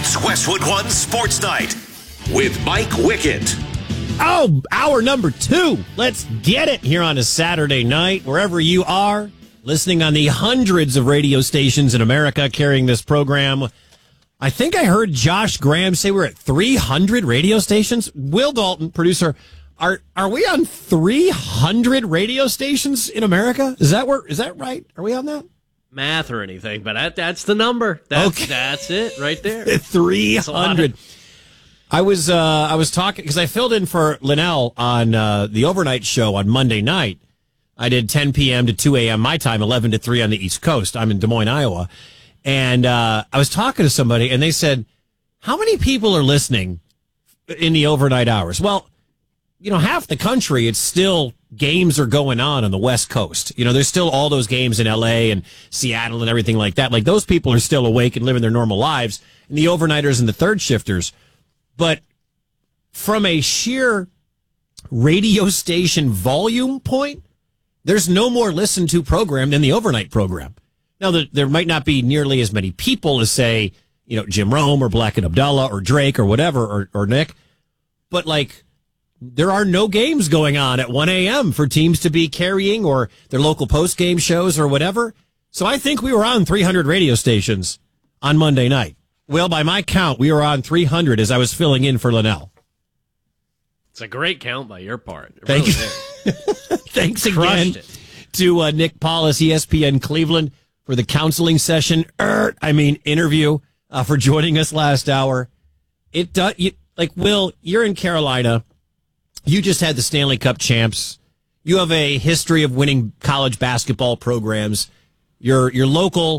It's Westwood One Sports Night with Mike Wickett. Oh, hour number 2. Let's get it here on a Saturday night, wherever you are, listening on the hundreds of radio stations in America carrying this program. I think I heard Josh Graham say we're at 300 radio stations. Will Dalton, producer, are we on 300 radio stations in America? Is that right? Are we on that? Math or anything, but that's the number. That's it right there. 300. I was talking because I filled in for Linnell on the overnight show on Monday night. I did 10 p.m. to 2 a.m. my time, 11 to 3 on the East Coast. I'm in Des Moines, Iowa. And I was talking to somebody, and they said, how many people are listening in the overnight hours? Well, half the country, it's still games are going on the West Coast. There's still all those games in L.A. and Seattle and everything like that. Like, those people are still awake and living their normal lives, and the overnighters and the third shifters. But from a sheer radio station volume point, there's no more listened to program than the overnight program. Now, there might not be nearly as many people as, say, Jim Rome or Black and Abdallah or Drake or whatever, or Nick. But, there are no games going on at 1 a.m. for teams to be carrying or their local post-game shows or whatever. So I think we were on 300 radio stations on Monday night. Well, by my count, we were on 300 as I was filling in for Linnell. It's a great count by your part. Thank you. Thanks again to Nick Paulus, ESPN Cleveland, for the counseling session, interview, for joining us last hour. It does, Will, you're in Carolina. You just had the Stanley Cup champs. You have a history of winning college basketball programs. Your local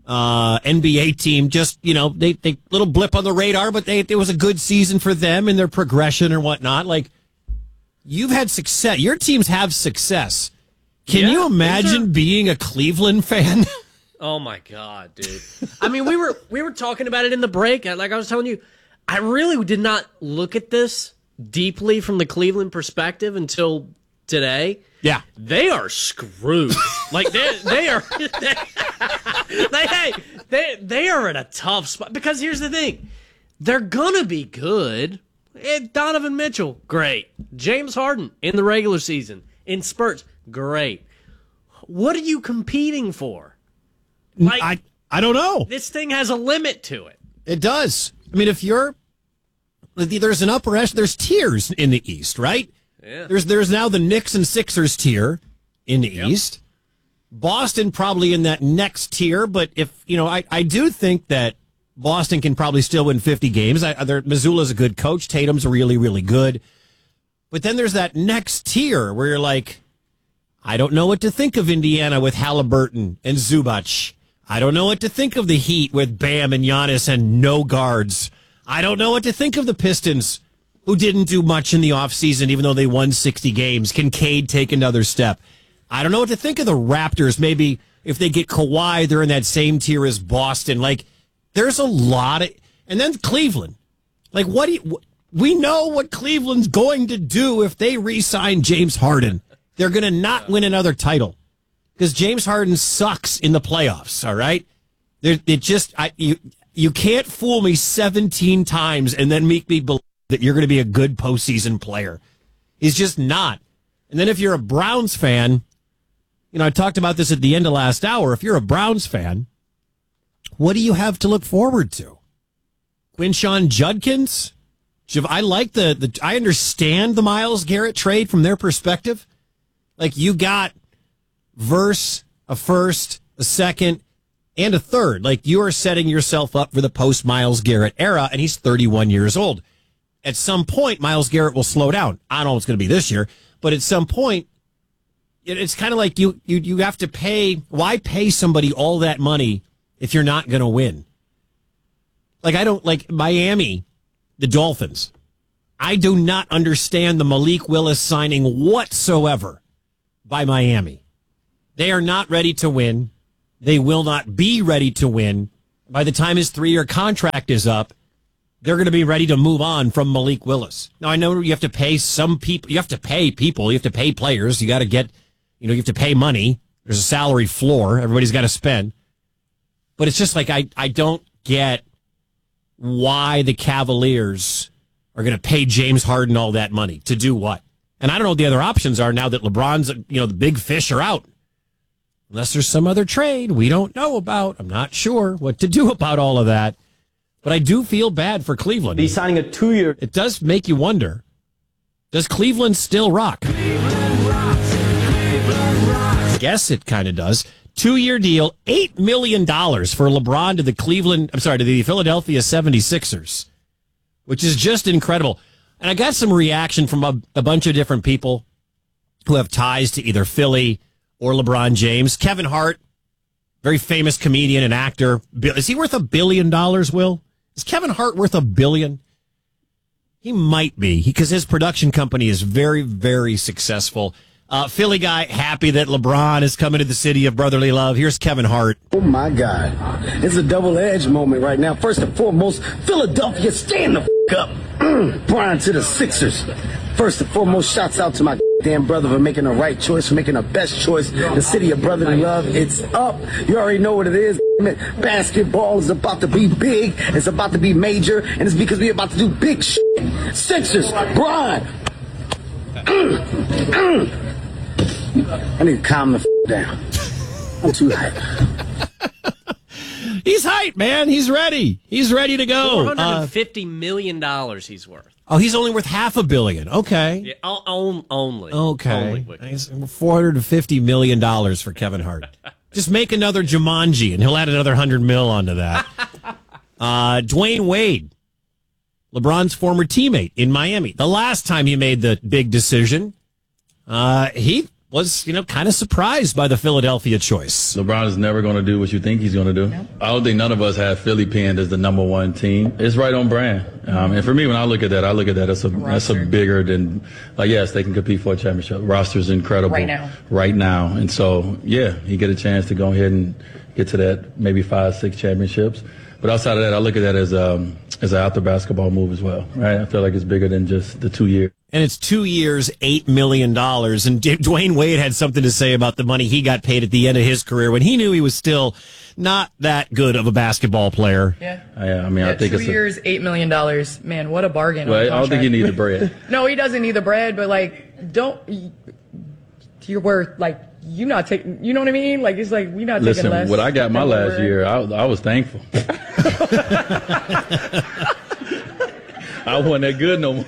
NBA team just, they little blip on the radar, but it was a good season for them in their progression and whatnot. You've had success. Your teams have success. Can you imagine being a Cleveland fan? Oh my God, dude. We were talking about it in the break. Like I was telling you, I really did not look at this deeply from the Cleveland perspective until today. Yeah. They are screwed. They are they are in a tough spot because here's the thing. They're gonna be good. Donovan Mitchell, great. James Harden in the regular season, in spurts, great. What are you competing for? I don't know. This thing has a limit to it. It does. If there's an upper echelon, there's tiers in the East, right? Yeah. There's now the Knicks and Sixers tier in the East. Boston probably in that next tier, but if I do think that Boston can probably still win 50 games. Missoula's a good coach. Tatum's really, really good. But then there's that next tier where you're like, I don't know what to think of Indiana with Halliburton and Zubac. I don't know what to think of the Heat with Bam and Giannis and no guards. I don't know what to think of the Pistons, who didn't do much in the offseason, even though they won 60 games. Can Cade take another step? I don't know what to think of the Raptors. Maybe if they get Kawhi, they're in that same tier as Boston. There's a lot of... And then Cleveland. We know what Cleveland's going to do if they re-sign James Harden. They're going to not win another title because James Harden sucks in the playoffs, all right? You can't fool me 17 times and then make me believe that you're going to be a good postseason player. He's just not. And then if you're a Browns fan, I talked about this at the end of last hour. If you're a Browns fan, what do you have to look forward to? Quinshon Judkins? I like I understand the Myles Garrett trade from their perspective. You got verse, a first, a second, and a third. You are setting yourself up for the post-Myles Garrett era, and he's 31 years old. At some point, Myles Garrett will slow down. I don't know if it's going to be this year, but at some point, it's kind of like you have to pay. Why pay somebody all that money if you're not going to win? I don't like Miami, the Dolphins. I do not understand the Malik Willis signing whatsoever by Miami. They are not ready to win. They will not be ready to win. By the time his 3-year contract is up, they're going to be ready to move on from Malik Willis. Now, I know you have to pay some people. You have to pay people. You have to pay players. You got to get, you have to pay money. There's a salary floor. Everybody's got to spend. But it's just I don't get why the Cavaliers are going to pay James Harden all that money. To do what? And I don't know what the other options are now that LeBron's, the big fish are out. Unless there's some other trade we don't know about. I'm not sure what to do about all of that. But I do feel bad for Cleveland. He's signing a 2-year. It does make you wonder, does Cleveland still rock? I guess it kind of does. 2-year deal, $8 million for LeBron to the Philadelphia 76ers, which is just incredible. And I got some reaction from a bunch of different people who have ties to either Philly or LeBron James. Kevin Hart, very famous comedian and actor. Is he worth $1 billion, Will? Is Kevin Hart worth $1 billion? He might be, because his production company is very, very successful. Philly guy, happy that LeBron is coming to the city of brotherly love. Here's Kevin Hart. Oh, my God. It's a double-edged moment right now. First and foremost, Philadelphia, stand the up. Brian to the Sixers. First and foremost, shouts out to my damn brother for making the right choice, for making the best choice. The city of brotherly love, it's up. You already know what it is. Basketball is about to be big. It's about to be major. And it's because we're about to do big shit. Sixers, Brian. I need to calm the down. I'm too hyped. He's hyped, man. He's ready. He's ready to go. $450 million he's worth. Oh, he's only worth $500 million. Okay. Yeah, only. Okay. Only. $450 million for Kevin Hart. Just make another Jumanji, and he'll add another $100 million onto that. Dwayne Wade, LeBron's former teammate in Miami. The last time he made the big decision, he was, kind of surprised by the Philadelphia choice. LeBron is never going to do what you think he's going to do. Nope. I don't think none of us have Philly pinned as the number one team. It's right on brand. And for me, when I look at that as a bigger than, yes, they can compete for a championship. Roster's incredible. Right now. And so, yeah, he get a chance to go ahead and get to that maybe 5-6 championships. But outside of that, I look at that as an out-the basketball move as well, right? I feel like it's bigger than just the 2 years. And it's 2 years, $8 million. And Dwayne Wade had something to say about the money he got paid at the end of his career when he knew he was still not that good of a basketball player. Yeah. I think 2 years, $8 million. Man, what a bargain. Well, I don't think you need the bread. No, he doesn't need the bread, but you're worth, you not taking, you know what I mean? It's we not taking less. Listen, what I got my last year, I was thankful. I wasn't that good no more.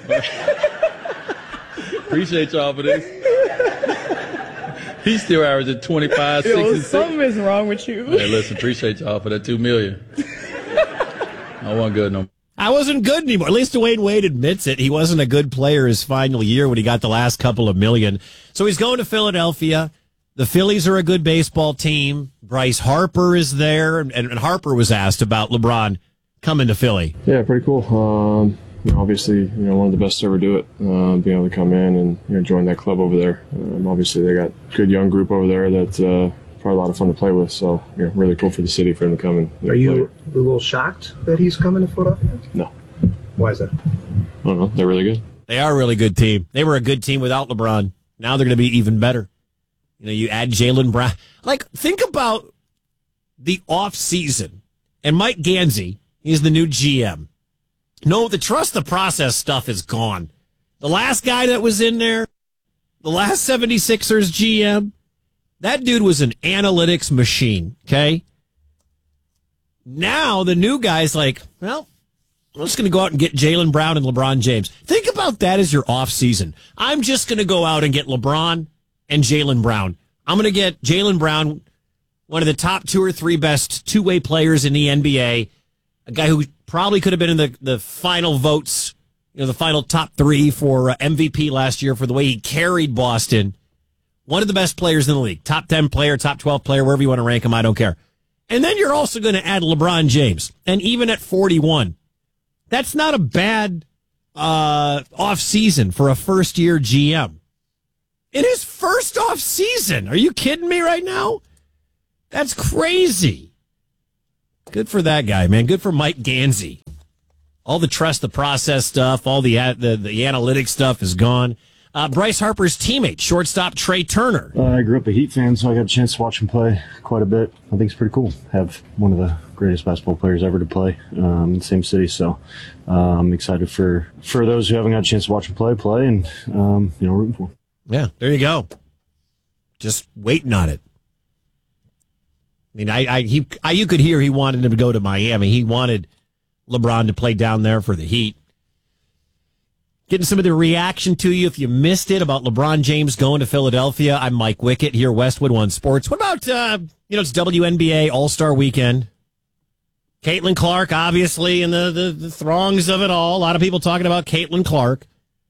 Appreciate y'all for this. He's still averaging 25, 66. Something is wrong with you. Hey, listen, appreciate y'all for that $2 million. I wasn't good no more. I wasn't good anymore. At least Dwayne Wade admits it. He wasn't a good player his final year when he got the last couple of million. So he's going to Philadelphia. The Phillies are a good baseball team. Bryce Harper is there, and Harper was asked about LeBron coming to Philly. Yeah, pretty cool. Obviously, one of the best to ever do it, being able to come in and join that club over there. Obviously, they got a good young group over there that's probably a lot of fun to play with. So, really cool for the city for him to come and Are you a little shocked that he's coming to Philadelphia? No. Why is that? I don't know. They're really good. They are a really good team. They were a good team without LeBron. Now they're going to be even better. You add Jaylen Brown. Think about the offseason. And Mike Gansey, he's the new GM. No, the trust the process stuff is gone. The last guy that was in there, the last 76ers GM, that dude was an analytics machine, okay? Now the new guy's like, well, I'm just going to go out and get Jaylen Brown and LeBron James. Think about that as your offseason. I'm just going to go out and get LeBron and Jaylen Brown. I'm going to get Jaylen Brown, one of the top 2 or 3 best two-way players in the NBA, a guy who probably could have been in the final votes, the final top 3 for MVP last year for the way he carried Boston. One of the best players in the league. Top 10 player, top 12 player, wherever you want to rank him, I don't care. And then you're also going to add LeBron James. And even at 41, that's not a bad off-season for a first-year GM. In his first off-season. Are you kidding me right now? That's crazy. Good for that guy, man. Good for Mike Gansey. All the trust the process stuff, all the analytics stuff is gone. Bryce Harper's teammate, shortstop Trey Turner. I grew up a Heat fan, so I got a chance to watch him play quite a bit. I think it's pretty cool. Have one of the greatest basketball players ever to play in the same city. So I'm excited for those who haven't got a chance to watch him play, and rooting for him. Yeah, there you go. Just waiting on it. I mean, you could hear he wanted him to go to Miami. He wanted LeBron to play down there for the Heat. Getting some of the reaction to you if you missed it about LeBron James going to Philadelphia. I'm Mike Wickett here, Westwood One Sports. What about, it's WNBA All-Star Weekend. Caitlin Clark, obviously, in the throngs of it all. A lot of people talking about Caitlin Clark.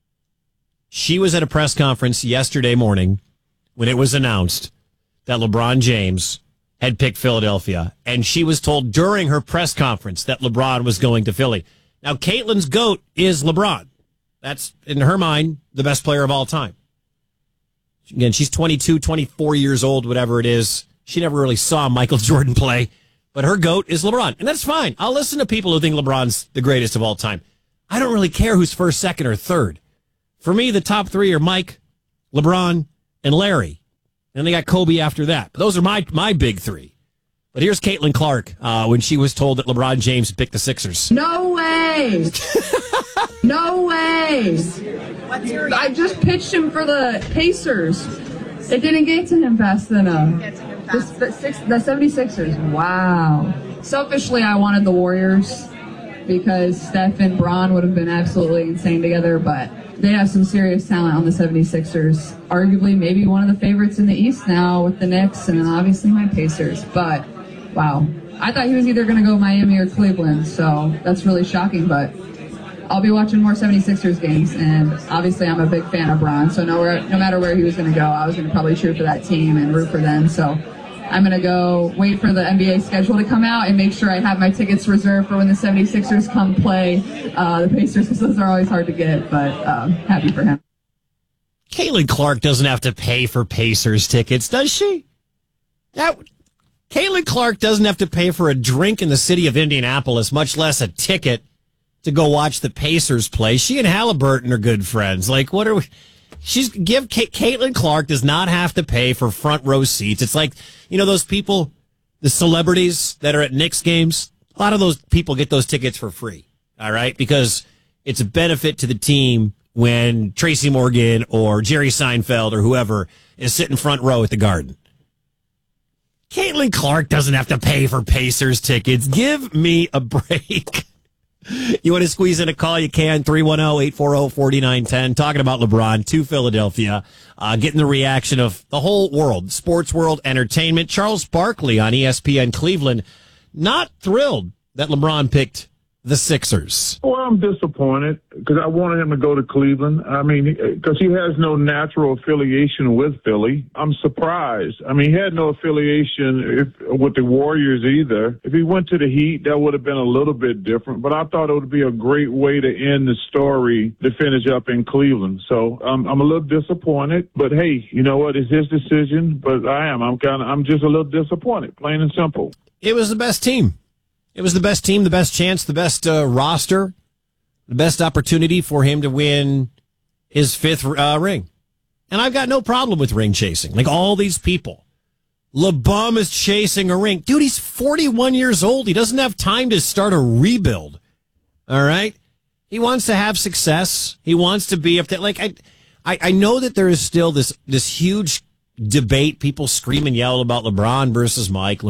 She was at a press conference yesterday morning when it was announced that LeBron James had picked Philadelphia, and she was told during her press conference that LeBron was going to Philly. Now, Caitlin's GOAT is LeBron. That's, in her mind, the best player of all time. Again, she's 22, 24 years old, whatever it is. She never really saw Michael Jordan play, but her GOAT is LeBron. And that's fine. I'll listen to people who think LeBron's the greatest of all time. I don't really care who's first, second, or third. For me, the top three are Mike, LeBron, and Larry. And they got Kobe after that. But those are my big three. But here's Caitlin Clark when she was told that LeBron James picked the Sixers. No way. No way. I just pitched him for the Pacers. It didn't get to him fast enough. The 76ers. Wow. Selfishly, I wanted the Warriors because Steph and Bron would have been absolutely insane together, but they have some serious talent on the 76ers. Arguably, maybe one of the favorites in the East now with the Knicks and then obviously my Pacers. But, wow. I thought he was either going to go Miami or Cleveland, so that's really shocking, but I'll be watching more 76ers games, and obviously I'm a big fan of Bron, so no matter where he was going to go, I was going to probably cheer for that team and root for them. So I'm going to go wait for the NBA schedule to come out and make sure I have my tickets reserved for when the 76ers come play the Pacers, because those are always hard to get, but happy for him. Caitlin Clark doesn't have to pay for Pacers tickets, does she? Caitlin Clark doesn't have to pay for a drink in the city of Indianapolis, much less a ticket to go watch the Pacers play. She and Halliburton are good friends. Like, what are we? Caitlin Clark does not have to pay for front row seats. It's like, those people, the celebrities that are at Knicks games, a lot of those people get those tickets for free. All right. Because it's a benefit to the team when Tracy Morgan or Jerry Seinfeld or whoever is sitting front row at the Garden. Caitlin Clark doesn't have to pay for Pacers tickets. Give me a break. You want to squeeze in a call, you can. 310-840-4910. Talking about LeBron to Philadelphia. Getting the reaction of the whole world, sports world, entertainment. Charles Barkley on ESPN Cleveland, not thrilled that LeBron picked the Sixers. Well, I'm disappointed because I wanted him to go to Cleveland. I mean, because he has no natural affiliation with Philly. I'm surprised. I mean, he had no affiliation with the Warriors either. If he went to the Heat, that would have been a little bit different. But I thought it would be a great way to end the story to finish up in Cleveland. So I'm a little disappointed. But hey, you know what? It's his decision. But I'm just a little disappointed, plain and simple. It was the best team. It was the best team, the best chance, the best roster, the best opportunity for him to win his fifth ring. And I've got no problem with ring chasing. Like all these people. LeBum is chasing a ring. Dude, he's 41 years old. He doesn't have time to start a rebuild. All right? He wants to have success. He wants to be up there. Like, I know that there is still this huge debate. People scream and yell about LeBron versus Mike.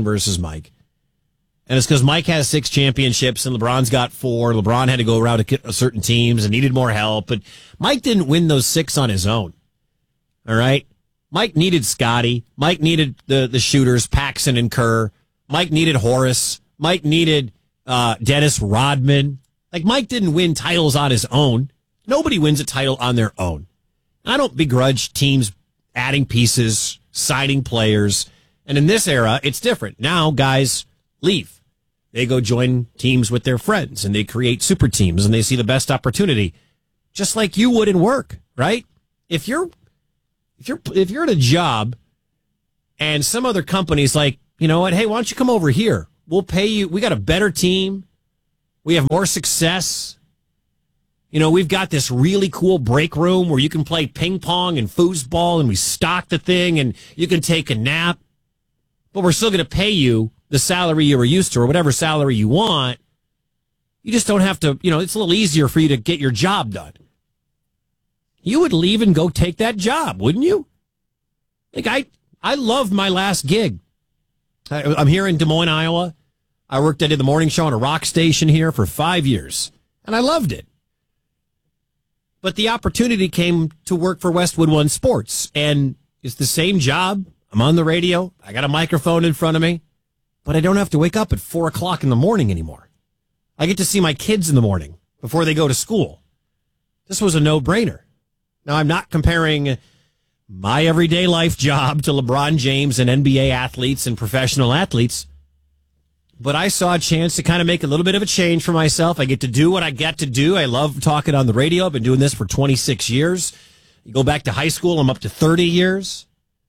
And it's because Mike has 6 championships and LeBron's got 4. LeBron had to go around to certain teams and needed more help. But Mike didn't win those 6 on his own. All right? Mike needed Scotty. Mike needed the shooters, Paxson and Kerr. Mike needed Horace. Mike needed Dennis Rodman. Like, Mike didn't win titles on his own. Nobody wins a title on their own. I don't begrudge teams adding pieces, signing players. And in this era, it's different. Now, guys leave. They go join teams with their friends and they create super teams and they see the best opportunity, just like you would in work, right? If you're at a job and some other company's like, you know what? Hey, why don't you come over here? We'll pay you. We got a better team. We have more success. We've got this really cool break room where you can play ping pong and foosball, and we stock the thing, and you can take a nap. But we're still going to pay you the salary you were used to, or whatever salary you want. You just don't have to, it's a little easier for you to get your job done. You would leave and go take that job, wouldn't you? Like, I loved my last gig. I'm here in Des Moines, Iowa. I did the morning show on a rock station here for 5 years, and I loved it. But the opportunity came to work for Westwood One Sports, and it's the same job. I'm on the radio. I got a microphone in front of me, but I don't have to wake up at 4 o'clock in the morning anymore. I get to see my kids in the morning before they go to school. This was a no-brainer. Now, I'm not comparing my everyday life job to LeBron James and NBA athletes and professional athletes, but I saw a chance to kind of make a little bit of a change for myself. I get to do what I get to do. I love talking on the radio. I've been doing this for 26 years. You go back to high school, I'm up to 30 years.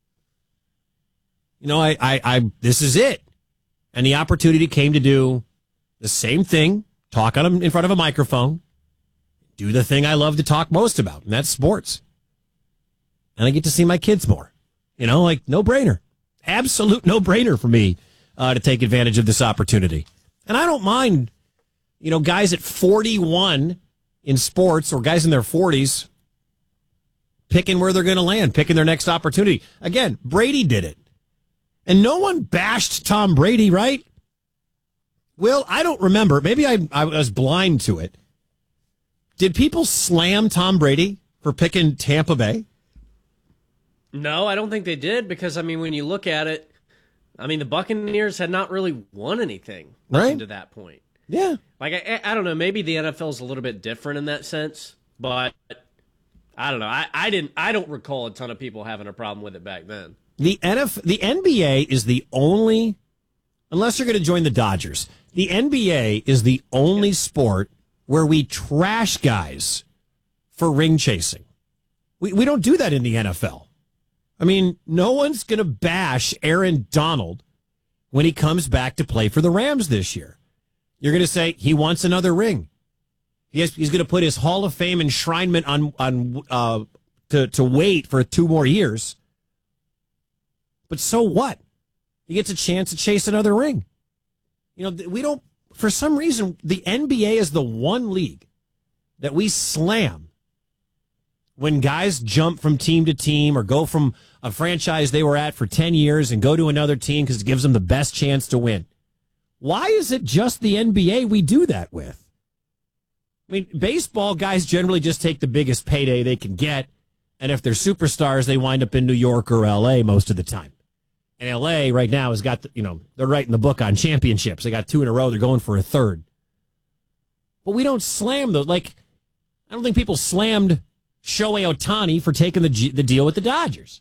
This is it. And the opportunity came to do the same thing, talk in front of a microphone, do the thing I love to talk most about, and that's sports. And I get to see my kids more. No-brainer. Absolute no-brainer for me to take advantage of this opportunity. And I don't mind, guys at 41 in sports or guys in their 40s picking where they're going to land, picking their next opportunity. Again, Brady did it. And no one bashed Tom Brady, right? Well, I don't remember. Maybe I was blind to it. Did people slam Tom Brady for picking Tampa Bay? No, I don't think they did, because, when you look at it, the Buccaneers had not really won anything right to that point. Yeah. Like, I don't know, maybe the NFL's a little bit different in that sense, but I don't know. I don't recall a ton of people having a problem with it back then. The NBA is the only, unless you're going to join the Dodgers, the NBA is the only sport where we trash guys for ring chasing. We don't do that in the NFL. No one's going to bash Aaron Donald when he comes back to play for the Rams this year. You're going to say he wants another ring. He's going to put his Hall of Fame enshrinement on to wait for 2 more years. But so what? He gets a chance to chase another ring. We don't, for some reason, the NBA is the one league that we slam when guys jump from team to team or go from a franchise they were at for 10 years and go to another team because it gives them the best chance to win. Why is it just the NBA we do that with? Baseball guys generally just take the biggest payday they can get, and if they're superstars, they wind up in New York or L.A. most of the time. And L.A. right now has got, they're writing the book on championships. They got 2 in a row. They're going for a third. But we don't slam those. I don't think people slammed Shohei Ohtani for taking the deal with the Dodgers.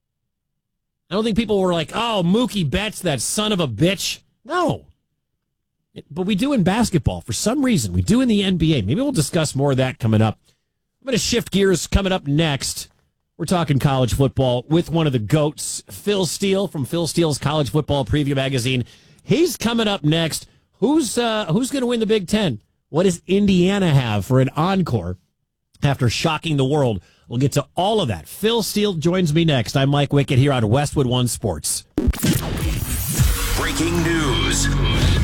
I don't think people were like, oh, Mookie Betts, that son of a bitch. No. But we do in basketball for some reason. We do in the NBA. Maybe we'll discuss more of that coming up. I'm going to shift gears coming up next. We're talking college football with one of the GOATs, Phil Steele from Phil Steele's College Football Preview Magazine. He's coming up next. Who's going to win the Big Ten? What does Indiana have for an encore after shocking the world? We'll get to all of that. Phil Steele joins me next. I'm Mike Wickett here on Westwood One Sports. Breaking news.